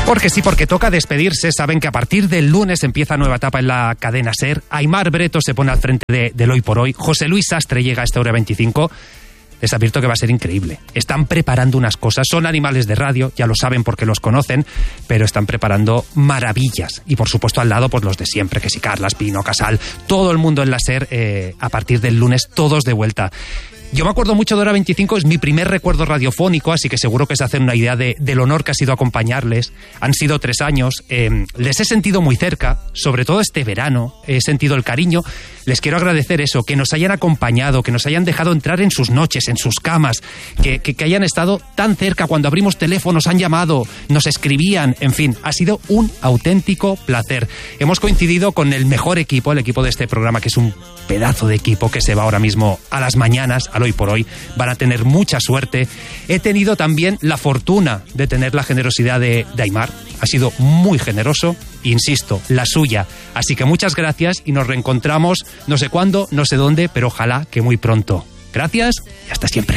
Porque sí, porque toca despedirse. Saben que a partir del lunes empieza nueva etapa en la cadena SER. Aimar Breto se pone al frente del Hoy por Hoy. José Luis Sastre llega a esta hora 25. Les advierto que va a ser increíble. Están preparando unas cosas. Son animales de radio, ya lo saben porque los conocen, pero están preparando maravillas. Y por supuesto al lado, pues los de siempre, que si Carlas, Pino, Casal, todo el mundo en la SER, a partir del lunes, todos de vuelta. Yo me acuerdo mucho de Hora 25, es mi primer recuerdo radiofónico, así que seguro que se hacen una idea del honor que ha sido acompañarles. Han sido 3 años, les he sentido muy cerca, sobre todo este verano, he sentido el cariño. Les quiero agradecer eso, que nos hayan acompañado, que nos hayan dejado entrar en sus noches, en sus camas, que hayan estado tan cerca. Cuando abrimos teléfonos han llamado, nos escribían, en fin, ha sido un auténtico placer. Hemos coincidido con el mejor equipo, el equipo de este programa, que es un pedazo de equipo que se va ahora mismo a las mañanas, al Hoy por Hoy. Van a tener mucha suerte. He tenido también la fortuna de tener la generosidad de Aimar. Ha sido muy generoso, insisto, la suya. Así que muchas gracias y nos reencontramos no sé cuándo, no sé dónde, pero ojalá que muy pronto. Gracias y hasta siempre.